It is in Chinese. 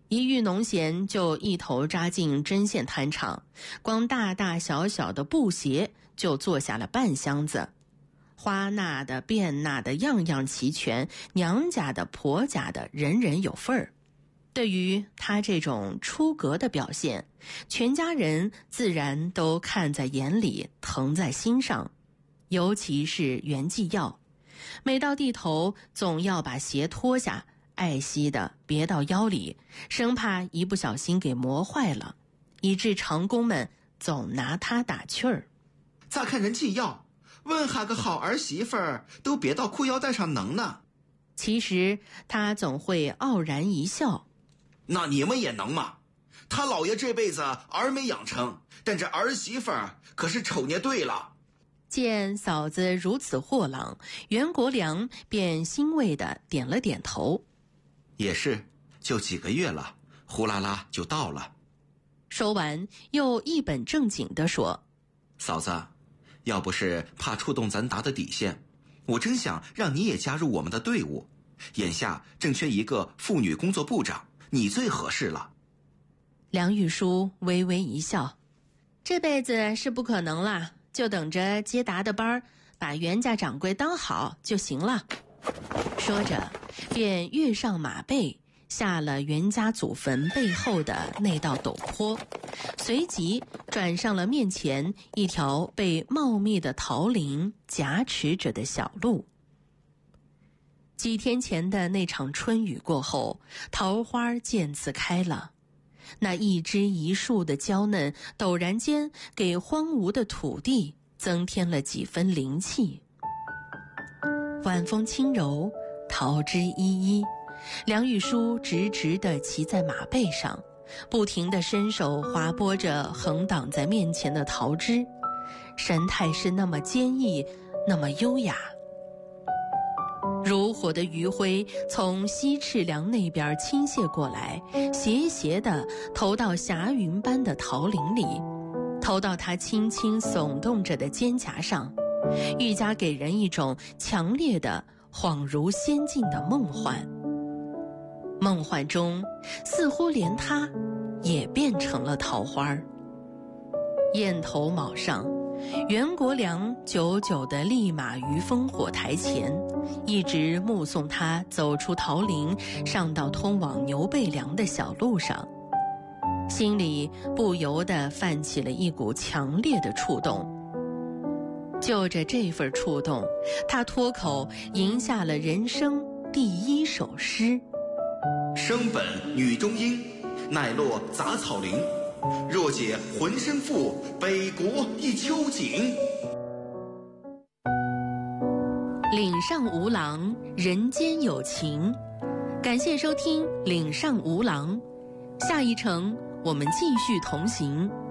一遇农闲就一头扎进针线摊场，光大大小小的布鞋就做下了半箱子，花纳的变纳的样样齐全，娘家的婆家的人人有份儿。对于他这种出格的表现，全家人自然都看在眼里，疼在心上。尤其是袁继耀，每到地头总要把鞋脱下，爱惜的别到腰里，生怕一不小心给磨坏了，以致长工们总拿他打趣儿。 再看人继耀，问哈个好儿媳妇儿都别到裤腰带上能呢。 其实他总会傲然一笑， 那你们也能吗？他老爷这辈子儿没养成，但这儿媳妇儿可是瞅捏对了。 见嫂子如此豁朗，袁国良便欣慰地点了点头。 也是，就几个月了，呼啦啦就到了。 说完又一本正经地说， 嫂子，要不是怕触动咱达的底线，我真想让你也加入我们的队伍。眼下正缺一个妇女工作部长，你最合适了。 梁玉书微微一笑，这辈子是不可能啦，就等着接达的班，把袁家掌柜当好就行了。说着便跃上马背，下了袁家祖坟背后的那道陡坡，随即转上了面前一条被茂密的桃林夹持着的小路。几天前的那场春雨过后，桃花渐次开了，那一枝一树的娇嫩陡然间给荒芜的土地增添了几分灵气。晚风轻柔，桃枝依依，梁玉书直直地骑在马背上，不停地伸手划拨着横挡在面前的桃枝，神态是那么坚毅，那么优雅。如火的余晖从西赤梁那边倾泻过来，斜斜地投到霞云般的桃林里，投到它轻轻耸动着的肩胛上，愈加给人一种强烈的恍如仙境的梦幻。梦幻中似乎连它也变成了桃花。雁头卯上，袁国良久久地立马于烽火台前，一直目送他走出桃林，上到通往牛背梁的小路上，心里不由得泛起了一股强烈的触动。就着这份触动，他脱口吟下了人生第一首诗： 生本女中音，乃落杂草林。若解浑身负，北国一秋景。 岭上无郎，人间有情。感谢收听岭上无郎，下一程我们继续同行。